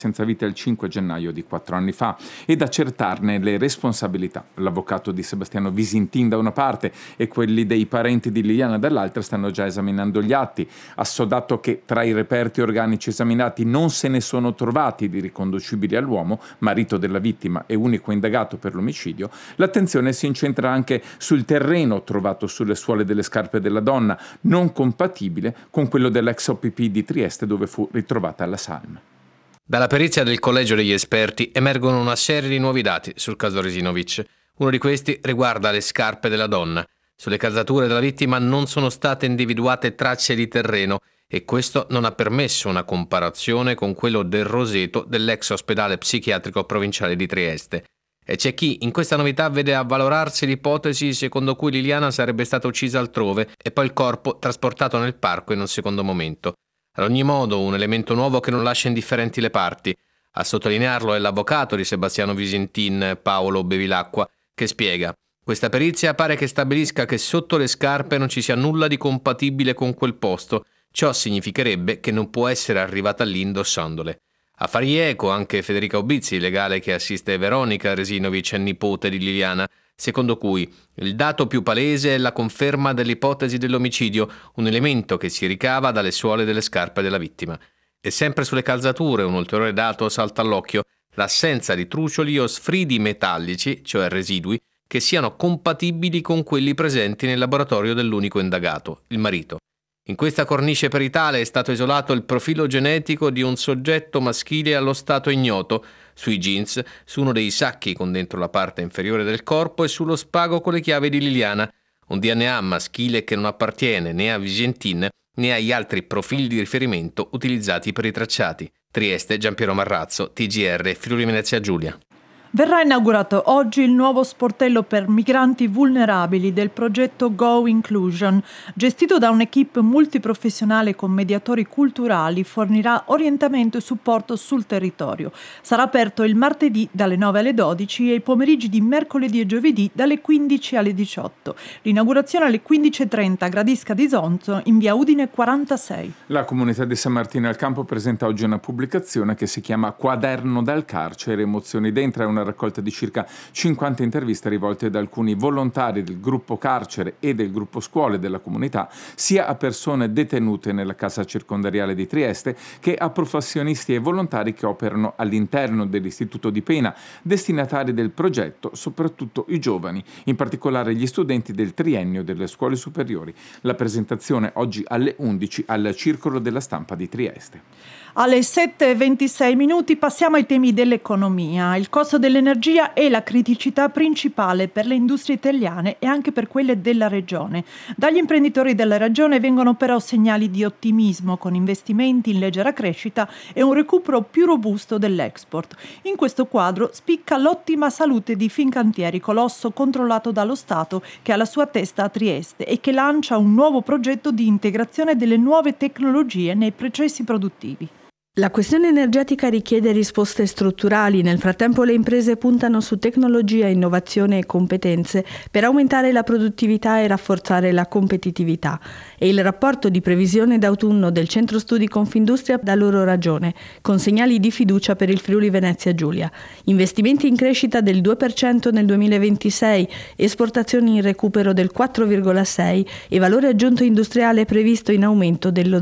senza vita il 5 gennaio di 4 anni fa ed accertarne le responsabilità. L'avvocato di Sebastiano Visintin da una parte e quelli dei parenti di Liliana dall'altra stanno già esaminando gli atti. Assodato che tra i reperti organici esaminati non se ne sono trovati di riconducibili all'uomo, marito della vittima e unico indagato per l'omicidio, l'attenzione si incentra anche sul terreno trovato sulle suole delle scarpe della donna, non compatibile con quello dell'ex OPP di Trieste dove fu ritrovata la salma. Dalla perizia del collegio degli esperti emergono una serie di nuovi dati sul caso Resinovic. Uno di questi riguarda le scarpe della donna. Sulle calzature della vittima non sono state individuate tracce di terreno e questo non ha permesso una comparazione con quello del roseto dell'ex ospedale psichiatrico provinciale di Trieste. E c'è chi in questa novità vede avvalorarsi l'ipotesi secondo cui Liliana sarebbe stata uccisa altrove e poi il corpo trasportato nel parco in un secondo momento. Ad ogni modo, un elemento nuovo che non lascia indifferenti le parti. A sottolinearlo è l'avvocato di Sebastiano Visintin, Paolo Bevilacqua, che spiega: questa perizia pare che stabilisca che sotto le scarpe non ci sia nulla di compatibile con quel posto. Ciò significherebbe che non può essere arrivata lì indossandole. A fargli eco anche Federica Obizzi, legale che assiste Veronica Resinovic, nipote di Liliana, secondo cui il dato più palese è la conferma dell'ipotesi dell'omicidio, un elemento che si ricava dalle suole delle scarpe della vittima. E sempre sulle calzature un ulteriore dato salta all'occhio: l'assenza di trucioli o sfridi metallici, cioè residui, che siano compatibili con quelli presenti nel laboratorio dell'unico indagato, il marito. In questa cornice peritale è stato isolato il profilo genetico di un soggetto maschile allo stato ignoto, sui jeans, su uno dei sacchi con dentro la parte inferiore del corpo e sullo spago con le chiavi di Liliana, un DNA maschile che non appartiene né a Visintin né agli altri profili di riferimento utilizzati per i tracciati. Trieste, Giampiero Marrazzo, TGR, Friuli Venezia Giulia. Verrà inaugurato oggi il nuovo sportello per migranti vulnerabili del progetto Go Inclusion. Gestito da un'equipe multiprofessionale con mediatori culturali, fornirà orientamento e supporto sul territorio. Sarà aperto il martedì dalle 9 alle 12 e i pomeriggi di mercoledì e giovedì dalle 15 alle 18. L'inaugurazione alle 15:30 a Gradisca di Sonzo in via Udine 46. La comunità di San Martino al Campo presenta oggi una pubblicazione che si chiama Quaderno dal carcere, emozioni dentro. È una raccolta di circa 50 interviste rivolte da alcuni volontari del gruppo carcere e del gruppo scuole della comunità, sia a persone detenute nella casa circondariale di Trieste che a professionisti e volontari che operano all'interno dell'istituto di pena, destinatari del progetto soprattutto i giovani, in particolare gli studenti del triennio delle scuole superiori. La presentazione oggi alle 11 al Circolo della Stampa di Trieste. Alle 7:26 passiamo ai temi dell'economia. Il costo dell'energia è la criticità principale per le industrie italiane e anche per quelle della regione. Dagli imprenditori della regione vengono però segnali di ottimismo con investimenti in leggera crescita e un recupero più robusto dell'export. In questo quadro spicca l'ottima salute di Fincantieri, colosso controllato dallo Stato che ha la sua testa a Trieste e che lancia un nuovo progetto di integrazione delle nuove tecnologie nei processi produttivi. La questione energetica richiede risposte strutturali. Nel frattempo le imprese puntano su tecnologia, innovazione e competenze per aumentare la produttività e rafforzare la competitività. E il rapporto di previsione d'autunno del Centro Studi Confindustria dà loro ragione, con segnali di fiducia per il Friuli Venezia Giulia. Investimenti in crescita del 2% nel 2026, esportazioni in recupero del 4,6% e valore aggiunto industriale previsto in aumento dello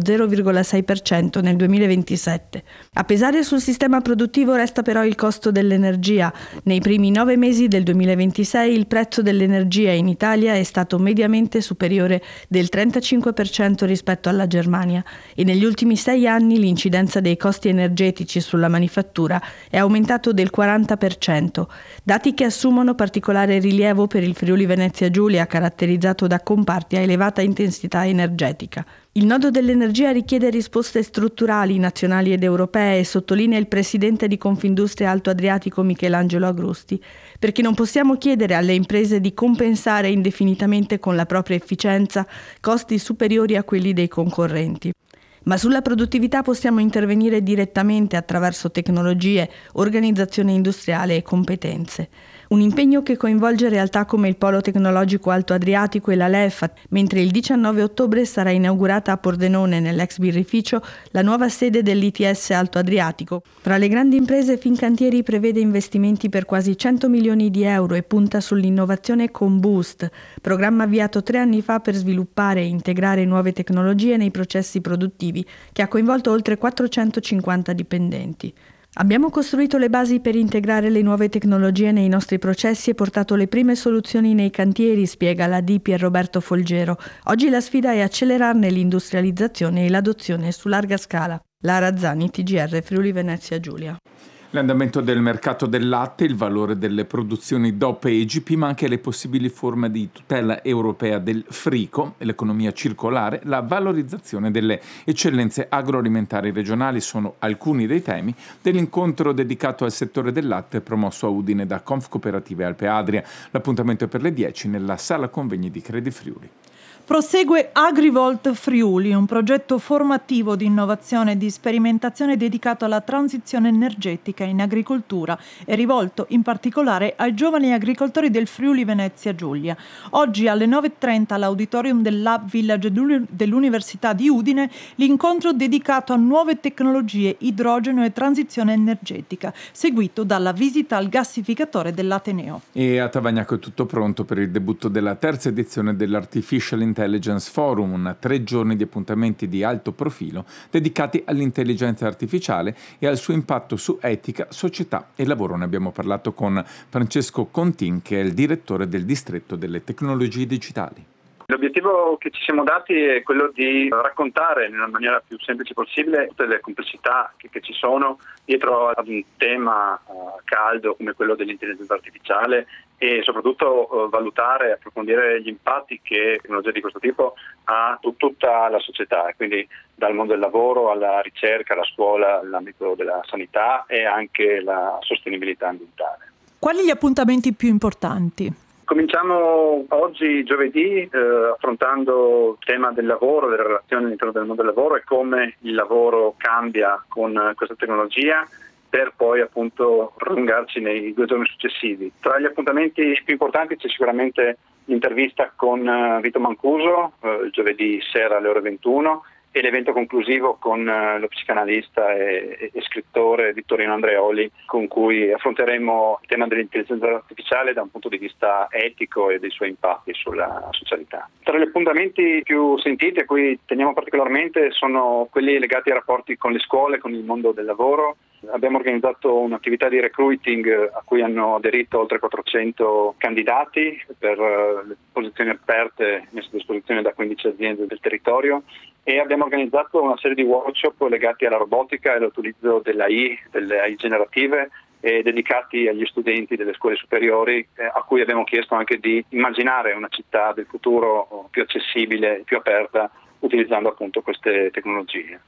0,6% nel 2027. A pesare sul sistema produttivo resta però il costo dell'energia. Nei primi 9 mesi del 2026 il prezzo dell'energia in Italia è stato mediamente superiore del 35% rispetto alla Germania e negli ultimi 6 anni l'incidenza dei costi energetici sulla manifattura è aumentato del 40%, dati che assumono particolare rilievo per il Friuli Venezia Giulia, caratterizzato da comparti a elevata intensità energetica. Il nodo dell'energia richiede risposte strutturali, nazionali ed europee, sottolinea il presidente di Confindustria Alto Adriatico Michelangelo Agrusti, perché non possiamo chiedere alle imprese di compensare indefinitamente con la propria efficienza costi superiori a quelli dei concorrenti. Ma sulla produttività possiamo intervenire direttamente attraverso tecnologie, organizzazione industriale e competenze. Un impegno che coinvolge realtà come il Polo Tecnologico Alto Adriatico e la LEF, mentre il 19 ottobre sarà inaugurata a Pordenone, nell'ex birrificio, la nuova sede dell'ITS Alto Adriatico. Tra le grandi imprese, Fincantieri prevede investimenti per quasi 100 milioni di euro e punta sull'innovazione con Boost, programma avviato 3 anni fa per sviluppare e integrare nuove tecnologie nei processi produttivi, che ha coinvolto oltre 450 dipendenti. Abbiamo costruito le basi per integrare le nuove tecnologie nei nostri processi e portato le prime soluzioni nei cantieri, spiega l'AD Pier Roberto Folgero. Oggi la sfida è accelerarne l'industrializzazione e l'adozione su larga scala. Lara Zani, TGR Friuli Venezia Giulia. L'andamento del mercato del latte, il valore delle produzioni DOP e IGP, ma anche le possibili forme di tutela europea del frico, l'economia circolare, la valorizzazione delle eccellenze agroalimentari regionali sono alcuni dei temi dell'incontro dedicato al settore del latte promosso a Udine da Confcooperative Alpe Adria. L'appuntamento è per le 10 nella sala convegni di Credi Friuli. Prosegue AgriVolt Friuli, un progetto formativo di innovazione e di sperimentazione dedicato alla transizione energetica in agricoltura e rivolto in particolare ai giovani agricoltori del Friuli Venezia Giulia. Oggi alle 9:30 all'auditorium del Lab Village dell'Università di Udine l'incontro dedicato a nuove tecnologie, idrogeno e transizione energetica, seguito dalla visita al gassificatore dell'Ateneo. E a Tavagnacco è tutto pronto per il debutto della terza edizione dell'Artificial Intelligence Forum, 3 giorni di appuntamenti di alto profilo dedicati all'intelligenza artificiale e al suo impatto su etica, società e lavoro. Ne abbiamo parlato con Francesco Contin, che è il direttore del distretto delle tecnologie digitali. L'obiettivo che ci siamo dati è quello di raccontare nella maniera più semplice possibile tutte le complessità che ci sono dietro ad un tema caldo come quello dell'intelligenza artificiale e soprattutto valutare e approfondire gli impatti che tecnologia di questo tipo ha su tutta la società, quindi dal mondo del lavoro alla ricerca, alla scuola, all'ambito della sanità e anche la sostenibilità ambientale. Quali gli appuntamenti più importanti? Cominciamo oggi, giovedì, affrontando il tema del lavoro, delle relazioni all'interno del mondo del lavoro e come il lavoro cambia con questa tecnologia, per poi appunto prolungarci nei 2 giorni successivi. Tra gli appuntamenti più importanti c'è sicuramente l'intervista con Vito Mancuso, giovedì sera alle ore 21, e l'evento conclusivo con lo psicanalista e scrittore Vittorino Andreoli, con cui affronteremo il tema dell'intelligenza artificiale da un punto di vista etico e dei suoi impatti sulla socialità. Tra gli appuntamenti più sentiti a cui teniamo particolarmente sono quelli legati ai rapporti con le scuole, con il mondo del lavoro. Abbiamo organizzato un'attività di recruiting a cui hanno aderito oltre 400 candidati per le posizioni aperte messe a disposizione da 15 aziende del territorio, e abbiamo organizzato una serie di workshop legati alla robotica e all'utilizzo delle AI generative e dedicati agli studenti delle scuole superiori, a cui abbiamo chiesto anche di immaginare una città del futuro più accessibile, più aperta, utilizzando appunto queste tecnologie.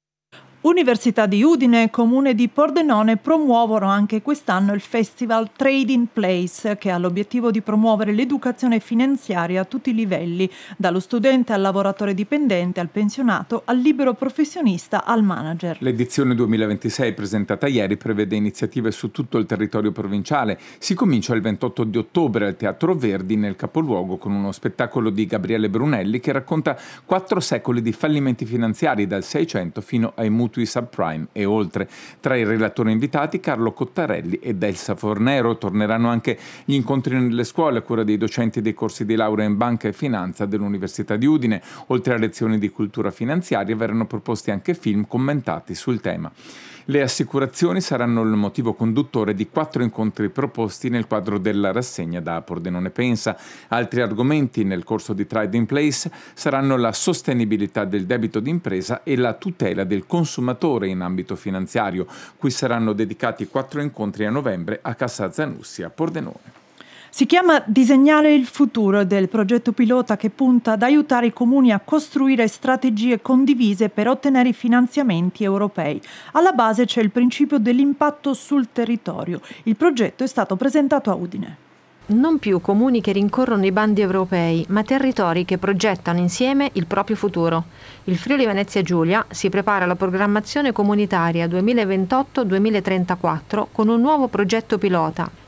Università di Udine e Comune di Pordenone promuovono anche quest'anno il Festival Trading Place, che ha l'obiettivo di promuovere l'educazione finanziaria a tutti i livelli, dallo studente al lavoratore dipendente, al pensionato, al libero professionista, al manager. L'edizione 2026 presentata ieri prevede iniziative su tutto il territorio provinciale. Si comincia il 28 di ottobre al Teatro Verdi nel capoluogo con uno spettacolo di Gabriele Brunelli che racconta 4 secoli di fallimenti finanziari dal 600 fino ai mutui subprime e oltre. Tra i relatori invitati Carlo Cottarelli ed Elsa Fornero. Torneranno anche gli incontri nelle scuole a cura dei docenti dei corsi di laurea in banca e finanza dell'Università di Udine. Oltre a lezioni di cultura finanziaria verranno proposti anche film commentati sul tema. Le assicurazioni saranno il motivo conduttore di 4 incontri proposti nel quadro della rassegna da Pordenone Pensa. Altri argomenti nel corso di Trading Place saranno la sostenibilità del debito d'impresa e la tutela del consumatore in ambito finanziario, cui saranno dedicati 4 incontri a novembre a Casa Zanussi a Pordenone. Si chiama Disegnare il futuro del progetto pilota che punta ad aiutare i comuni a costruire strategie condivise per ottenere i finanziamenti europei. Alla base c'è il principio dell'impatto sul territorio. Il progetto è stato presentato a Udine. Non più comuni che rincorrono i bandi europei, ma territori che progettano insieme il proprio futuro. Il Friuli Venezia Giulia si prepara alla programmazione comunitaria 2028-2034 con un nuovo progetto pilota.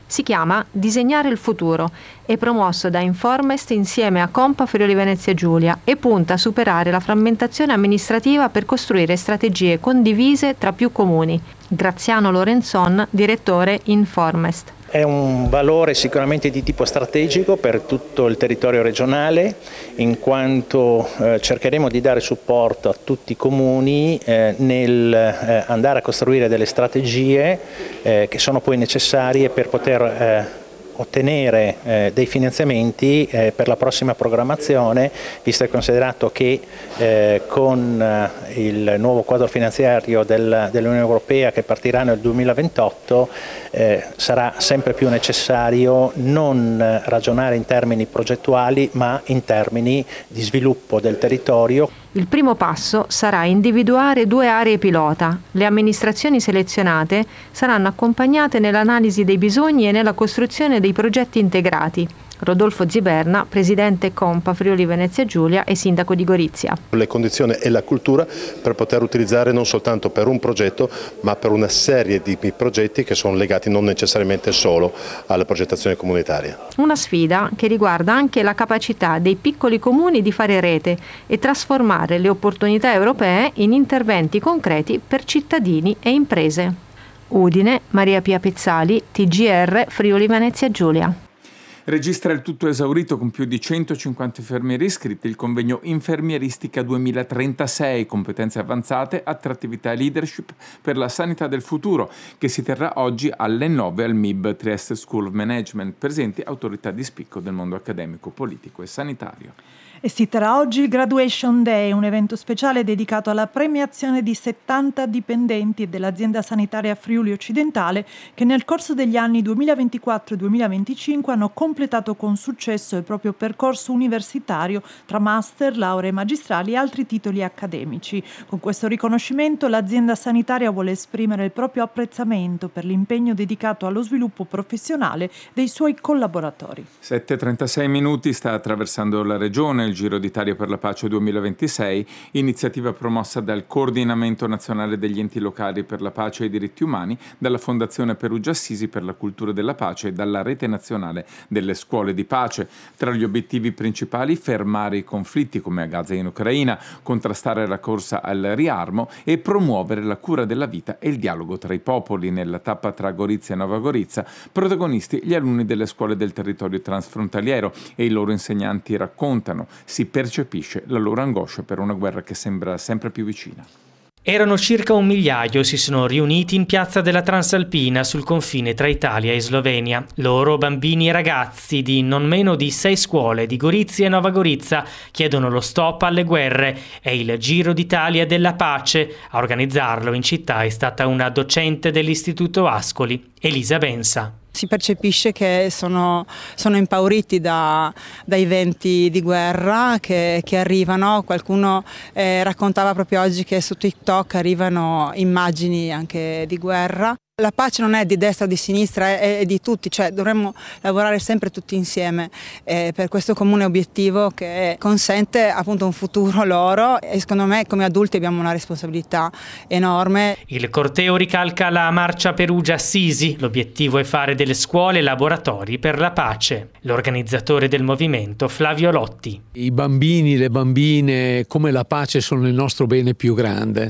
Si chiama Disegnare il futuro, è promosso da Informest insieme a Compa Friuli Venezia Giulia e punta a superare la frammentazione amministrativa per costruire strategie condivise tra più comuni. Graziano Lorenzon, direttore Informest. È un valore sicuramente di tipo strategico per tutto il territorio regionale, in quanto cercheremo di dare supporto a tutti i comuni nel andare a costruire delle strategie che sono poi necessarie per poter ottenere dei finanziamenti per la prossima programmazione, visto e considerato che con il nuovo quadro finanziario dell'Unione Europea che partirà nel 2028 sarà sempre più necessario non ragionare in termini progettuali ma in termini di sviluppo del territorio. Il primo passo sarà individuare 2 aree pilota. Le amministrazioni selezionate saranno accompagnate nell'analisi dei bisogni e nella costruzione dei progetti integrati. Rodolfo Ziberna, presidente Compa Friuli Venezia Giulia e sindaco di Gorizia. Le condizioni e la cultura per poter utilizzare non soltanto per un progetto ma per una serie di progetti che sono legati non necessariamente solo alla progettazione comunitaria. Una sfida che riguarda anche la capacità dei piccoli comuni di fare rete e trasformare le opportunità europee in interventi concreti per cittadini e imprese. Udine, Maria Pia Pezzali, TGR Friuli Venezia Giulia. Registra il tutto esaurito con più di 150 infermieri iscritti il convegno Infermieristica 2036, competenze avanzate, attrattività e leadership per la sanità del futuro, che si terrà oggi alle 9 al MIB Trieste School of Management, presenti autorità di spicco del mondo accademico, politico e sanitario. E si terrà oggi il Graduation Day, un evento speciale dedicato alla premiazione di 70 dipendenti dell'azienda sanitaria Friuli Occidentale che nel corso degli anni 2024 e 2025 hanno completato con successo il proprio percorso universitario tra master, lauree magistrali e altri titoli accademici. Con questo riconoscimento l'azienda sanitaria vuole esprimere il proprio apprezzamento per l'impegno dedicato allo sviluppo professionale dei suoi collaboratori. 7:36 minuti, sta attraversando la regione il Giro d'Italia per la Pace 2026, iniziativa promossa dal Coordinamento Nazionale degli Enti Locali per la Pace e i Diritti Umani, dalla Fondazione Perugia Assisi per la Cultura della Pace e dalla Rete Nazionale delle Scuole di Pace. Tra gli obiettivi principali, fermare i conflitti come a Gaza e in Ucraina, contrastare la corsa al riarmo e promuovere la cura della vita e il dialogo tra i popoli. Nella tappa tra Gorizia e Nova Gorizia, protagonisti gli alunni delle scuole del territorio transfrontaliero e i loro insegnanti raccontano. Si percepisce la loro angoscia per una guerra che sembra sempre più vicina. Erano circa 1 migliaio, si sono riuniti in piazza della Transalpina sul confine tra Italia e Slovenia. Loro, bambini e ragazzi di non meno di 6 scuole di Gorizia e Nova Gorizia, chiedono lo stop alle guerre e il Giro d'Italia della Pace. A organizzarlo in città è stata una docente dell'Istituto Ascoli, Elisa Bensa. Si percepisce che sono impauriti dai venti di guerra che arrivano. Qualcuno raccontava proprio oggi che su TikTok arrivano immagini anche di guerra. La pace non è di destra o di sinistra, è di tutti, cioè dovremmo lavorare sempre tutti insieme per questo comune obiettivo che consente appunto un futuro loro e secondo me come adulti abbiamo una responsabilità enorme. Il corteo ricalca la marcia Perugia-Assisi, l'obiettivo è fare delle scuole laboratori per la pace. L'organizzatore del movimento Flavio Lotti. I bambini, le bambine come la pace sono il nostro bene più grande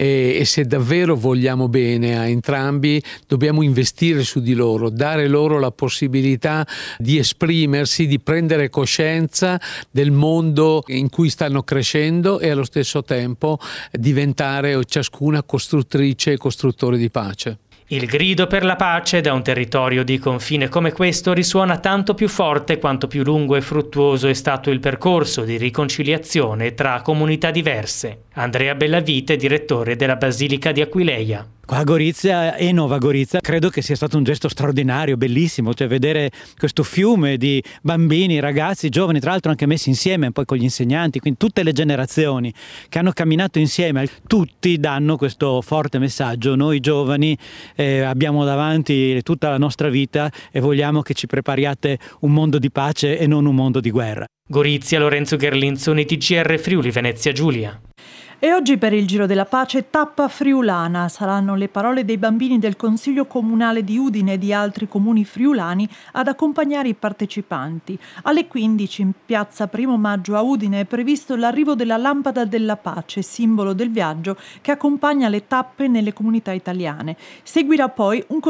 e se davvero vogliamo bene a entrambi dobbiamo investire su di loro, dare loro la possibilità di esprimersi, di prendere coscienza del mondo in cui stanno crescendo e allo stesso tempo diventare ciascuna costruttrice e costruttore di pace. Il grido per la pace da un territorio di confine come questo risuona tanto più forte quanto più lungo e fruttuoso è stato il percorso di riconciliazione tra comunità diverse. Andrea Bellavite, direttore della Basilica di Aquileia. Qua a Gorizia e Nova Gorizia credo che sia stato un gesto straordinario, bellissimo, cioè vedere questo fiume di bambini, ragazzi, giovani, tra l'altro anche messi insieme poi con gli insegnanti, quindi tutte le generazioni che hanno camminato insieme, tutti danno questo forte messaggio. Noi giovani abbiamo davanti tutta la nostra vita e vogliamo che ci prepariate un mondo di pace e non un mondo di guerra. Gorizia, Lorenzo Gherlinzoni, TGR Friuli Venezia Giulia. E oggi per il Giro della Pace tappa friulana. Saranno le parole dei bambini del Consiglio Comunale di Udine e di altri comuni friulani ad accompagnare i partecipanti. Alle 15 in piazza Primo Maggio a Udine è previsto l'arrivo della Lampada della Pace, simbolo del viaggio che accompagna le tappe nelle comunità italiane. Seguirà poi un